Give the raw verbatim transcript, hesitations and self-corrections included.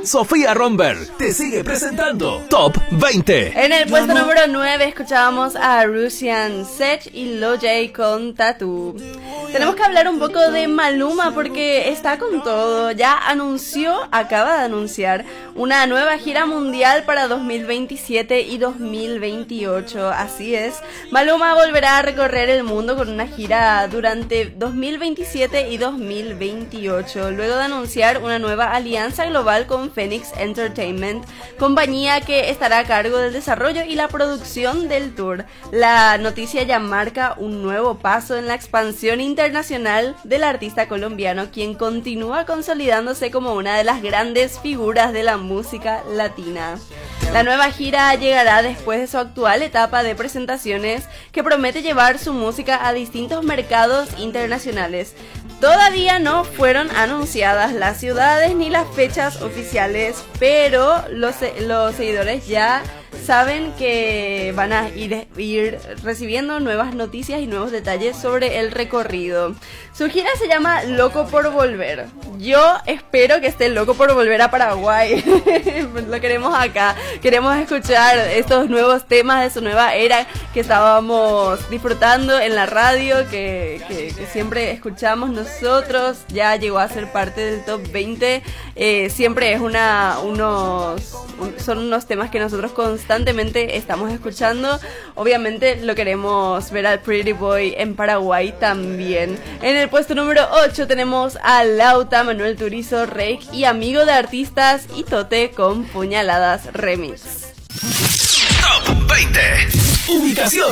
Sofía Romberg te sigue presentando Top veinte. En el puesto número nueve escuchábamos a Russian Sech y Lojay con Tattoo. Tenemos que hablar un poco de Maluma porque está con todo. Ya anunció, acaba de anunciar una nueva gira mundial para dos mil veintisiete y dos mil veintiocho. Así es, Maluma volverá a recorrer el mundo con una gira durante dos mil veintisiete y dos mil veintiocho, luego de anunciar una nueva alianza global con Phoenix Entertainment, compañía que estará a cargo del desarrollo y la producción del tour. La noticia ya marca un nuevo paso en la expansión internacional del artista colombiano, quien continúa consolidándose como una de las grandes figuras de la música latina. La nueva gira llegará después de su actual etapa de presentaciones, que promete llevar su música a distintos mercados internacionales. Todavía no fueron anunciadas las ciudades ni las fechas oficiales, pero los, los seguidores ya saben que van a ir, ir recibiendo nuevas noticias y nuevos detalles sobre el recorrido. Su gira se llama Loco por Volver. Yo espero que esté loco por volver a Paraguay. Lo queremos acá. Queremos escuchar estos nuevos temas de su nueva era que estábamos disfrutando en la radio, que, que, que siempre escuchamos nosotros. Ya llegó a ser parte del top veinte. Eh, siempre es una unos un, son unos temas que nosotros constantemente estamos escuchando. Obviamente lo queremos ver al Pretty Boy en Paraguay también. En el puesto número ocho tenemos a Lauta, Manuel Turizo, Reik y Amigo de Artistas y Tote con Puñaladas Remix. Top veinte. Ubicación